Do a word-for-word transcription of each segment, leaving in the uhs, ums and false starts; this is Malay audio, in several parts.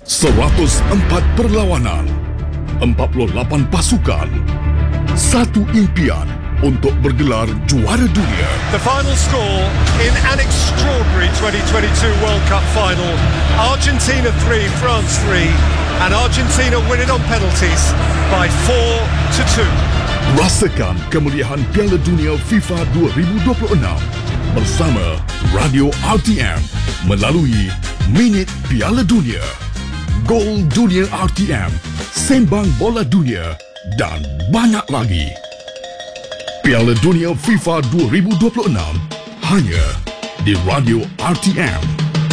seratus empat perlawanan, empat puluh lapan pasukan, satu impian untuk bergelar juara dunia. The final score in an extraordinary twenty twenty-two World Cup final. Argentina three, France three, and Argentina winning on penalties by four to two. Rasakan kemeriahan Piala Dunia FIFA dua ribu dua puluh enam bersama Radio R T M melalui Minit Piala Dunia, Gol Dunia R T M, Sembang Bola Dunia dan banyak lagi. Piala Dunia FIFA dua ribu dua puluh enam hanya di Radio R T M.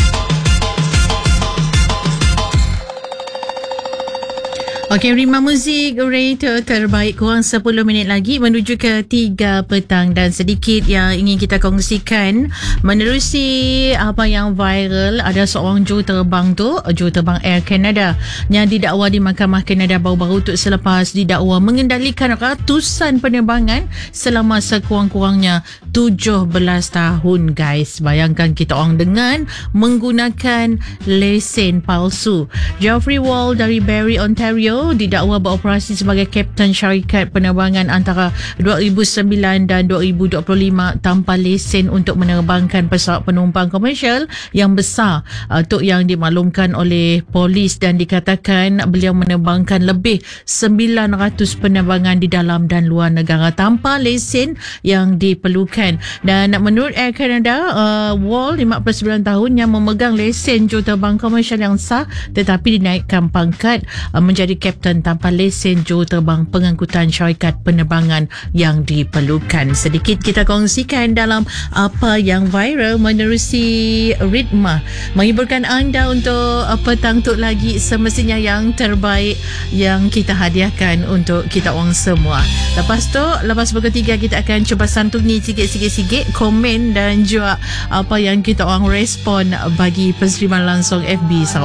Okey, Rima Muzik Radio terbaik, kurang sepuluh minit lagi menuju ke tiga petang dan sedikit yang ingin kita kongsikan menerusi apa yang viral. Ada seorang juruterbang tu, juruterbang Air Canada yang didakwa di Mahkamah Kanada baru-baru tu selepas didakwa mengendalikan ratusan penerbangan selama sekurang-kurangnya tujuh belas tahun, guys. Bayangkan kita orang dengan menggunakan lesen palsu. Geoffrey Wall dari Barrie, Ontario didakwa beroperasi sebagai kapten syarikat penerbangan antara dua ribu sembilan dan dua ribu dua puluh lima tanpa lesen untuk menerbangkan pesawat penumpang komersial yang besar. Itu yang dimaklumkan oleh polis dan dikatakan beliau menerbangkan lebih sembilan ratus penerbangan di dalam dan luar negara tanpa lesen yang diperlukan. Dan menurut Air Canada, uh, Wall lima puluh sembilan tahun yang memegang lesen juruterbang komersial yang sah tetapi dinaikkan pangkat uh, menjadi kapten tanpa lesen juruterbang pengangkutan syarikat penerbangan yang diperlukan. Sedikit kita kongsikan dalam apa yang viral menerusi ritma menghiburkan anda untuk petang tu lagi semestinya yang terbaik yang kita hadiahkan untuk kita orang semua. Lepas tu, lepas pukul tiga kita akan cuba santuni sikit-sikit-sikit komen dan juga apa yang kita orang respon bagi perseriman langsung F B Sarawak.